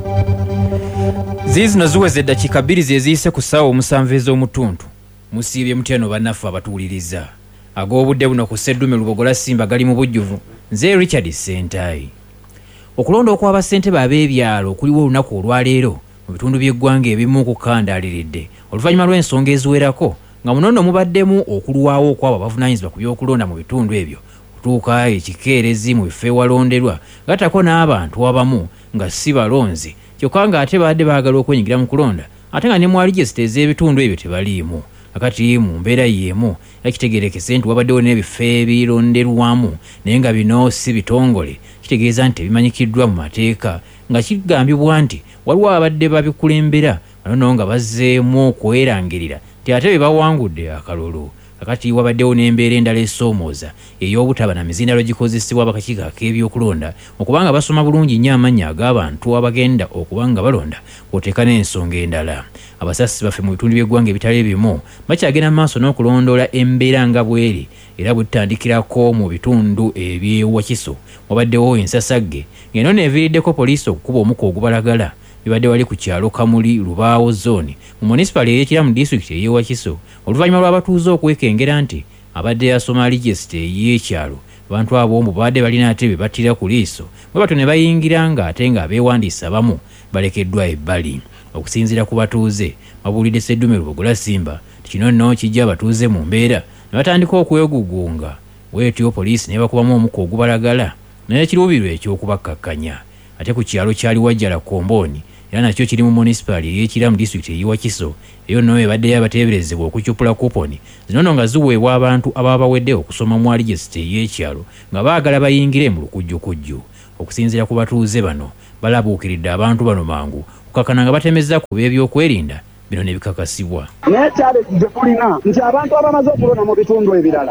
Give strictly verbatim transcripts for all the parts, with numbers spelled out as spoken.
Zizino ziweze eddakiika bbiri ze ziyise ku ssaawa omusanvu ez'omutuntu musiibye mutya no bannaffe abatuwuliriza ag'obudde buno ku Sseddume Lubogola Simba gali mu bujjuvu nze Richard Sentayi. Okulonda okw'abasentebe ab'ebyalo okuliwo olunaku olwaleero mu bitundu by'eggwanga ebimu okukandaaliridde oluvannyuma lw'ensonga eziwerako nga munono mubaddemu okulwawo okwabo abavunaanyizibwa ku by'okulonda mu bitundu ebyo okutuuka ekikeerezi mu bifo ewalonderwa gattako n'abantu abamu nga si balonzi kyokka ng'ate baadde baagala okwenyigira mu kulonda ate nga ne mwali gye ziteeza ebitundu ebyo tebaliimu. Akati mu mbeera y'emu yakitegeerekese nti wabaddewo n'ebifo ebironderwamu naye nga bino si bitongole kitegeeza nti bimanyikiddwa mu mateeka nga kigambibwa nti waliwo abadde babikulembera banono nga bazzeemu okwerangirira nti ate be bawangudde akalulu. Akati wabaddewo n'embeera endala esoomooza ey'obutaba na mizindalo gikozesebwa abakakiiko ak'ebyokulonda okubanga basoma bulungi nnyo amannya ag'abantu abagenda okuba nga balonda kw'oteeka n'ensonga endala. Abasasi baffe mu bitundu by'eggwanga ebitali bimu bakyagenda mu maaso n'okulondoola embeera nga bweri era butandikirako mu bitundu eby'ewakiso wabaddewo ensasagge ng'eno neeviiriddeko poliisi okukuba omuka ogubalagala bibadde wali ku kyalo Kamuli Lubaawo zooni mu munisipali ey'Ekira mu disitulikiti ey'Ewakiso oluvannyuma lw'abatuuze okwekengera nti abadde yasoma ligisiti ey'ekyalo abantu abo mbu baadde balina ate be battira ku liiso bwe batyo ne bayingira nga ate nga abeewandiisa bamu balekeddwa ebbali. Okusinziira ku batuuze babuulidde Sseddume Lubogola Simba ti kino nno kijja abatuuze mu mbeera ne batandika okwegugunga bwetyo poliisi ne bakubamu omuka ogubalagala n'ekiruubirirwa eky'okubakkakkanya. Ate ku kyalo kyali Wajjala Kombooni era nakyo kiri mu munisipali ey'Ekira mu disitulikiti ey'Ewakiso eyo nno ebaddeyo abateeberezebwa okucupula kuponi zinono nga ziweebwa abantu ababa bawedde okusoma mu aligesti ey'ekyalo nga baagala bayingire mu lukujjukujju. Okusinziira ku batuuze bano balabuukiridde abantu bano mangu okukakana nga batemeza ku b'ebyokwerinda bino ne bikakasibwa. Naye challenge gye tulina nti abantu abamaze okulonda mu bitundu ebirala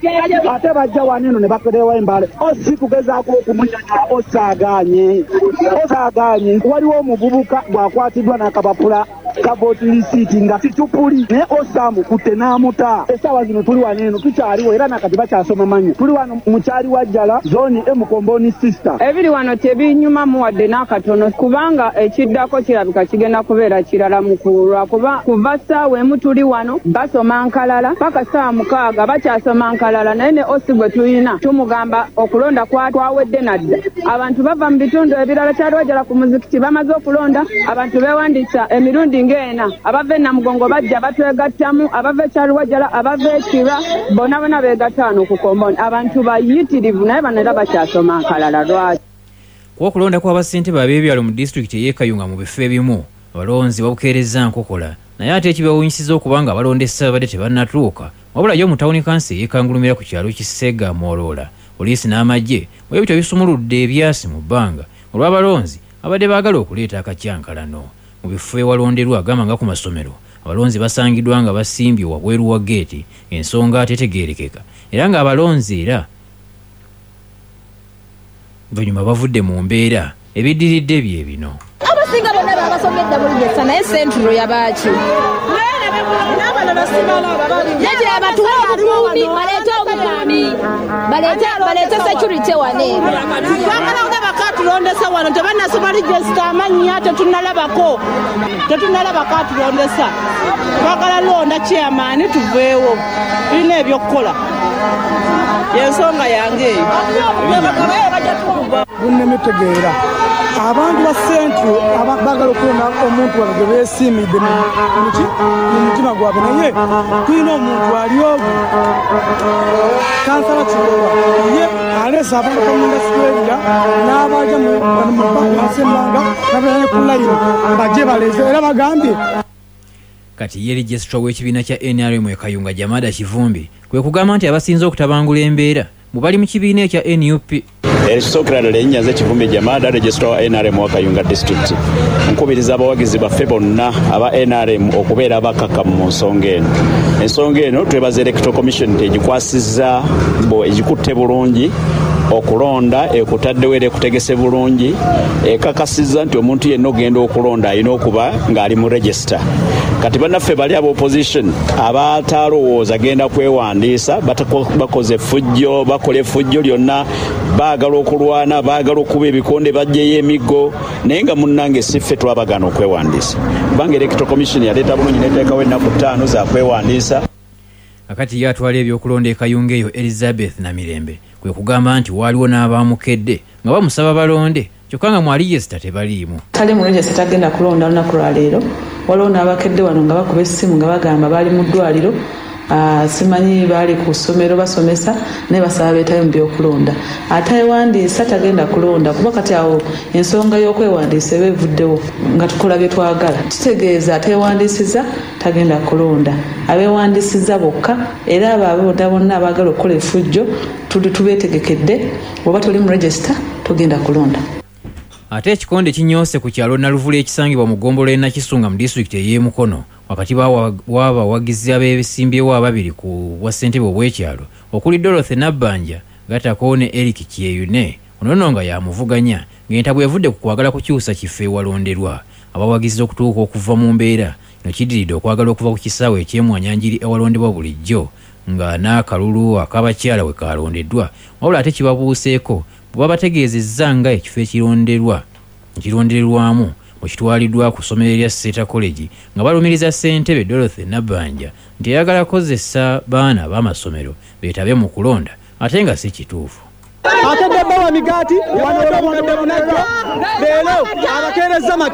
ate bajja waneno ne bakolewa embale osi tugezaako okumunyonyola osaaganye osaaganye waliwo omuvubuka bw'akwatiddwa n'akapapula kaboti lisiiti nga kicupuli naye osaamukutte n'amuta. Essaawa zino tuli waneno tukyaliwo era nakati bakyasoma manyo tuli wano mukyali Wajjala zooni emukombooni sister ebiri wano tebinyumamu wadde n'akatono kubanga ekiddako kirabika kigenda kubeera kirala mukulwa kuba kuva ssaawa emu tuli wano basoma nkalala paka ssaawa mukaaga bakyasoma nkalala naye ne osi gwe tulina tumugamba okulonda kwawedde nadda. Abantu bava mu bitundu ebirala kyali Wajjala ku muzikiti bamaze okulonda abantu beewandiisa emirundi ng'ena abava e Namugongo bajja batwegattamu abava ekyali Wajjala abava Ekira bonna bonna beegatta wano ku Kombooni abantu bayitirivu naye bano era bakyasoma nkalala lwaki. Ku okulonda kw'abasentebe ab'ebyalo mu disitulikiti ey'e Kayunga mu bifo ebimu abalonzi babukeereza nkokola naye ate ekibawunyisiza okuba nga abalondesa babadde tebannatuuka wabula yo mu tawuni kansi eyekangulumira ku kyalo Kisega Morola poliisi n'amagye bwebityo bisumuludde ebyasi mu bbanga olw'abalonzi abadde baagala okuleeta akacyankalano mu bifo ewalonderwa agamba nga ku masomero abalonzi basangiddwa nga basimbye wabweru wa geeti ensonga atetegeerekeka era nga abalonzi era oluvannyuma bavudde mu mbeera ebiddiridde bye bino. Abasinga bonna babasomedde bulijjesa naye senturo yabaaki naye abatuwa obukuumi baleete obukuumi baleete security waneeno twagala nga bakatulondesa wano tebannasoma lijesita amannya tetunnalabako tetunnalabako atulondesa twagala londa chairman tuveewo tulina ebyokukola yensonga yange eyo bunnemutegeera abantu ba sentro bagala okulonda omuntu wano gwe beesiimidde mu mutima gwabwe naye tulina omuntu aliobu kansala Kirowa ye alesa abantu komundasitweria n'abaja mubasemanga nabaye ku layino bajje baleze era bagambye. Kati ye registra w'ekibiina kya N R M e Kayunga Jamada Kivumbi kwe kugamba nti abasinze okutabangula embeera mu bali mu kibiina ekya N U P. Ekisookera ddala ennyanza Kivumbi Jamada registra wa N R M wa Kayunga District nkubiriza abawagizi baffe bonna aba N R M okubeera abakakkamu mu nsonga eno. Ensonga eno twebaza Electoral Commission egikwasizza bo egikutte bulungi okulonda ekutaddewo era ekutegese bulungi ekakasizza nti omuntu yenna ogenda okulonda alina okuba ng'ali mu register. Kati bannaffe bali aba opposition abatalowooza genda kwewandiisa bakoze effujjo bakola effujjo lyonna baagala okulwana baagala okuba ebikonde bajjeyo emiggo naye nga munnange si ffe twabagana okwewandiisa kubanga electoral commission yaleeta bulungi neteekawo ennaku ttaano za kwewandiisa. Akati yatwala ebyokulonda e Kayunga eyo Elizabeth Namirembe kwe kugamba nti waaliwo n'abaamukedde nga bamusaba balonde kyokka nga mu register tebaliimu. Tali mu register tagenda kulonda olunaku lwa leero. Waliwo n'abakedde wano nga bakuba essimu nga bagamba baali mu ddwaliro. Uh, simanyi baali ku ssomero basomesa ne basaba beetayo mu byokulonda. Atayewandiisa tagenda kulonda kuba kati awo ensonga y'okwewandiisa eba evuddewo nga tukola bye twagala. Kitegeeza ateewandiisiza tagenda kulonda. Abeewandiisiza bokka era abo abooda bonna abaagala okukola effujjo tuli tubeetegekedde bw'oba toli mu register togenda kulonda. Ate ekikonde kinyoose ku kyalo Naluvula ekisangibwa mu ggombolola e Nakisunga mu disitulikiti ey'e Mukono wakati w'abawagizi ab'ebisimbyewo ababiri ku bwa ssentebe obw'ekyalo okuli Dorothy Nabbanja Gatako ne Eric Kyeyune ono nga yamuvuganya ng'entabwe yavudde ku kwagala kukyusa kifo ewalonderwa abawagizi okutuuka okuva mu mbeera no kidiridde okwagala okuva ku kisaawe eky'emwanyanjiri ewalondebwa bulijjo nga n'akalulu ak'abakyala we kalondeddwa wabula ate kibabuuseeko bwe babategeezezza nga ekifo ekironderwa ekirondererwamu okitwaliddwa ku ssomero lya Seta College nga balumiriza ssentebe Dorothy Nabbanja nti ayagala kozesa baana b'amasomero beetabe mu kulonda ate nga si kituufu. Ate debba wa migaati wano wano leero abakeereza